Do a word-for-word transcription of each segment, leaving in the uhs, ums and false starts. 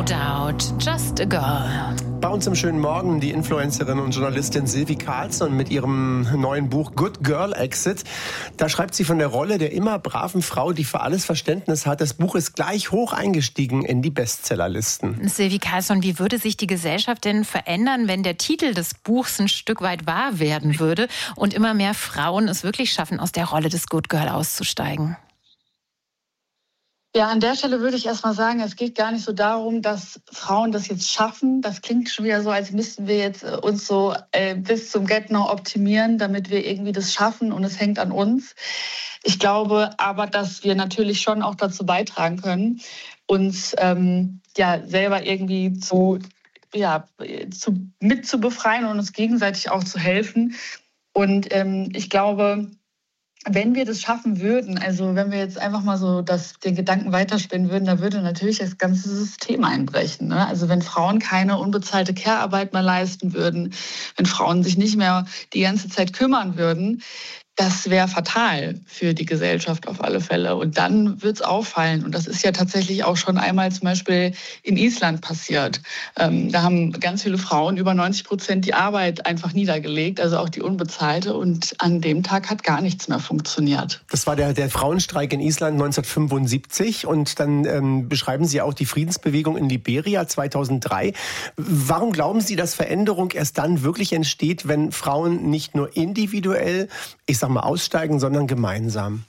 Doubt, Just a Girl. Bei uns im schönen Morgen die Influencerin und Journalistin Sylvie Carlsson mit ihrem neuen Buch Good Girl Exit. Da schreibt sie von der Rolle der immer braven Frau, die für alles Verständnis hat. Das Buch ist gleich hoch eingestiegen in die Bestsellerlisten. Sylvie Carlsson, wie würde sich die Gesellschaft denn verändern, wenn der Titel des Buchs ein Stück weit wahr werden würde und immer mehr Frauen es wirklich schaffen, aus der Rolle des Good Girl auszusteigen? Ja, an der Stelle würde ich erst mal sagen, es geht gar nicht so darum, dass Frauen das jetzt schaffen. Das klingt schon wieder so, als müssten wir jetzt uns so äh, bis zum Get-No optimieren, damit wir irgendwie das schaffen und es hängt an uns. Ich glaube aber, dass wir natürlich schon auch dazu beitragen können, uns ähm, ja selber irgendwie zu, ja, zu, mit zu befreien und uns gegenseitig auch zu helfen. Und ähm, ich glaube, wenn wir das schaffen würden, also wenn wir jetzt einfach mal so das, den Gedanken weiterspinnen würden, da würde natürlich das ganze System einbrechen. Ne? Also wenn Frauen keine unbezahlte Care-Arbeit mehr leisten würden, wenn Frauen sich nicht mehr die ganze Zeit kümmern würden, das wäre fatal für die Gesellschaft auf alle Fälle. Und dann wird es auffallen. Und das ist ja tatsächlich auch schon einmal zum Beispiel in Island passiert. Ähm, da haben ganz viele Frauen, über neunzig Prozent, die Arbeit einfach niedergelegt, also auch die unbezahlte. Und an dem Tag hat gar nichts mehr funktioniert. Das war der, der Frauenstreik in Island neunzehnhundertfünfundsiebzig. Und dann ähm, beschreiben Sie auch die Friedensbewegung in Liberia zweitausenddrei. Warum glauben Sie, dass Veränderung erst dann wirklich entsteht, wenn Frauen nicht nur individuell, ich sag mal, aussteigen, sondern gemeinsam?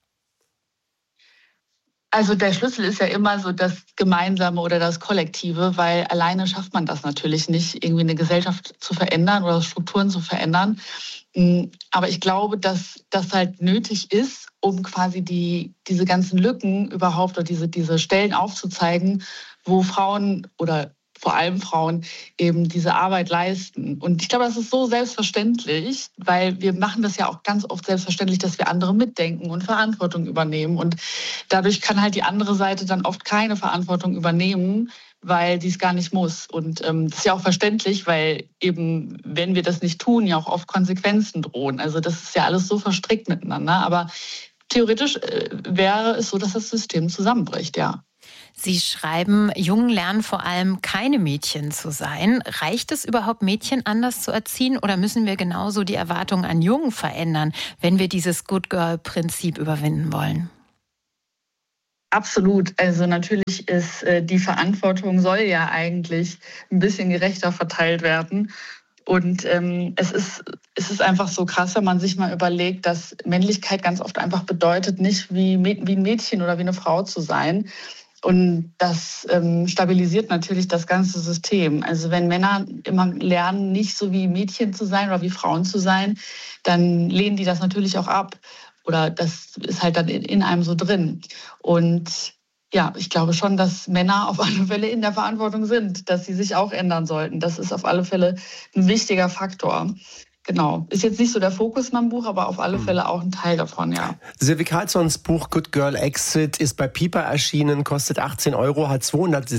Also der Schlüssel ist ja immer so das Gemeinsame oder das Kollektive, weil alleine schafft man das natürlich nicht, irgendwie eine Gesellschaft zu verändern oder Strukturen zu verändern. Aber ich glaube, dass das halt nötig ist, um quasi die, diese ganzen Lücken überhaupt oder diese, diese Stellen aufzuzeigen, wo Frauen oder vor allem Frauen eben diese Arbeit leisten. Und ich glaube, das ist so selbstverständlich, weil wir machen das ja auch ganz oft selbstverständlich, dass wir andere mitdenken und Verantwortung übernehmen. Und dadurch kann halt die andere Seite dann oft keine Verantwortung übernehmen, weil sie es gar nicht muss. Und ähm, das ist ja auch verständlich, weil eben, wenn wir das nicht tun, ja auch oft Konsequenzen drohen. Also das ist ja alles so verstrickt miteinander. Aber theoretisch äh, wäre es so, dass das System zusammenbricht, ja. Sie schreiben, Jungen lernen vor allem, keine Mädchen zu sein. Reicht es überhaupt, Mädchen anders zu erziehen oder müssen wir genauso die Erwartungen an Jungen verändern, wenn wir dieses Good Girl-Prinzip überwinden wollen? Absolut. Also natürlich ist äh, die Verantwortung soll ja eigentlich ein bisschen gerechter verteilt werden. Und ähm, es ist, es ist einfach so krass, wenn man sich mal überlegt, dass Männlichkeit ganz oft einfach bedeutet, nicht wie, wie ein Mädchen oder wie eine Frau zu sein. Und das ähm, stabilisiert natürlich das ganze System. Also wenn Männer immer lernen, nicht so wie Mädchen zu sein oder wie Frauen zu sein, dann lehnen die das natürlich auch ab. Oder das ist halt dann in, in einem so drin. Und ja, ich glaube schon, dass Männer auf alle Fälle in der Verantwortung sind, dass sie sich auch ändern sollten. Das ist auf alle Fälle ein wichtiger Faktor. Genau. Ist jetzt nicht so der Fokus in meinem Buch, aber auf alle Fälle auch ein Teil davon, ja. Sylvie Carlssons Buch Good Girl Exit ist bei Piper erschienen, kostet achtzehn Euro, hat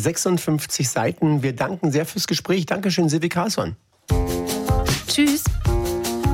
zweihundertsechsundfünfzig Seiten. Wir danken sehr fürs Gespräch. Dankeschön, Sylvie Carlsson. Tschüss.